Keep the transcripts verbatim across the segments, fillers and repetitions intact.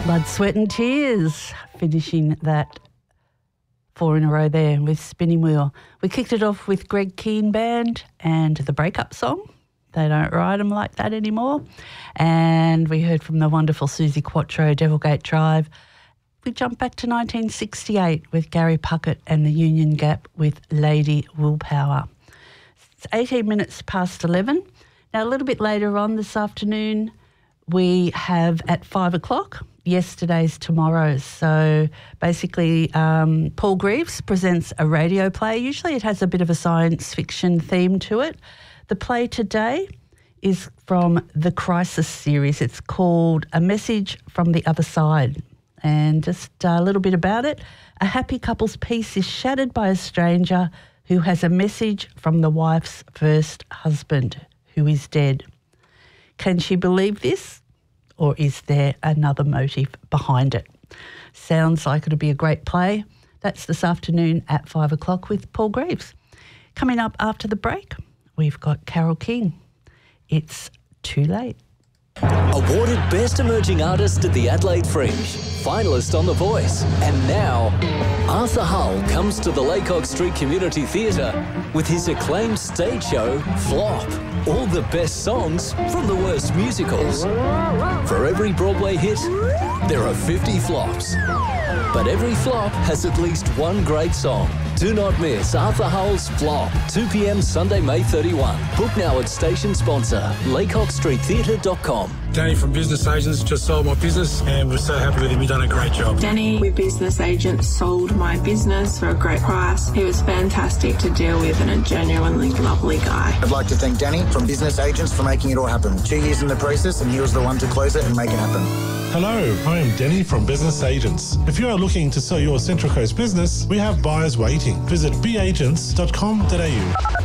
Blood, Sweat and Tears, finishing that four in a row there with Spinning Wheel. We kicked it off with Greg Keane Band and the Breakup Song. They don't write them like that anymore. And we heard from the wonderful Susie Quattro, Devilgate Drive. We jumped back to nineteen sixty-eight with Gary Puckett and the Union Gap with Lady Willpower. It's eighteen minutes past eleven. Now, a little bit later on this afternoon, we have at five o'clock, Yesterday's Tomorrow's. So basically, um, Paul Greaves presents a radio play. Usually it has a bit of a science fiction theme to it. The play today is from the Crisis series. It's called A Message from the Other Side. And just a little bit about it. A happy couple's peace is shattered by a stranger who has a message from the wife's first husband, who is dead. Can she believe this, or is there another motive behind it? Sounds like it'll be a great play. That's this afternoon at five o'clock with Paul Greaves. Coming up after the break, we've got Carole King. It's Too Late. Awarded Best Emerging Artist at the Adelaide Fringe, finalist on The Voice, and now Arthur Hull comes to the Laycock Street Community Theatre with his acclaimed stage show, Flop. All the best songs from the worst musicals. For every Broadway hit, there are fifty flops. But every flop has at least one great song. Do not miss Arthur Hull's Flop, two p.m. Sunday, May thirty-first. Book now at station sponsor, laycock street theatre dot com. Danny from Business Agents just sold my business and we're so happy with him. He's done a great job. Danny with Business Agents sold my business for a great price. He was fantastic to deal with and a genuinely lovely guy. I'd like to thank Danny from Business Agents for making it all happen. Two years in the process and he was the one to close it and make it happen. Hello, I am Denny from Business Agents. If you are looking to sell your Central Coast business, we have buyers waiting. Visit b agents dot com dot a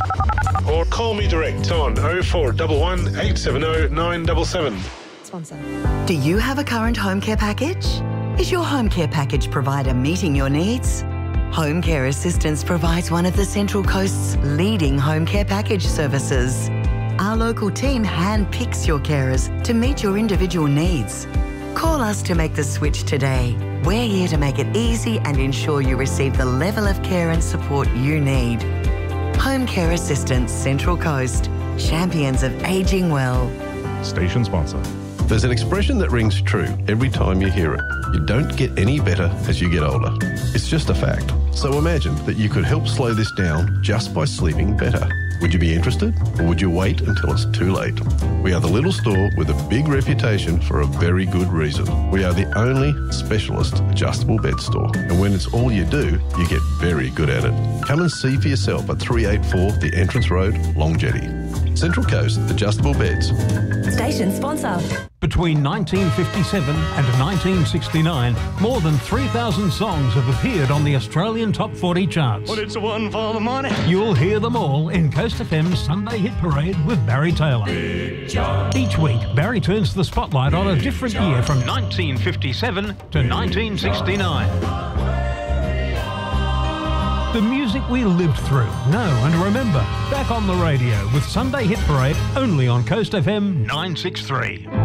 u or call me direct on oh four one one, eight seven oh, nine seven seven. Sponsor. Do you have a current home care package? Is your home care package provider meeting your needs? Home Care Assistance provides one of the Central Coast's leading home care package services. Our local team handpicks your carers to meet your individual needs. Call us to make the switch today. We're here to make it easy and ensure you receive the level of care and support you need. Home Care Assistance Central Coast. Champions of ageing well. Station sponsor. There's an expression that rings true every time you hear it. You don't get any better as you get older. It's just a fact. So imagine that you could help slow this down just by sleeping better. Would you be interested, or would you wait until it's too late? We are the little store with a big reputation for a very good reason. We are the only specialist adjustable bed store, and when it's all you do, you get very good at it. Come and see for yourself at three eighty-four The Entrance Road, Long Jetty. Central Coast Adjustable Beds. Station sponsor. Between nineteen fifty-seven and nineteen sixty-nine, more than three thousand songs have appeared on the Australian Top forty charts. Well, it's a one for the money. You'll hear them all in Coast F M's Sunday Hit Parade with Barry Taylor. Each week, Barry turns the spotlight on a different year from nineteen fifty-seven to nineteen sixty-nine. The music we lived through, know and remember. Back on the radio with Sunday Hit Parade only on Coast F M nine sixty-three.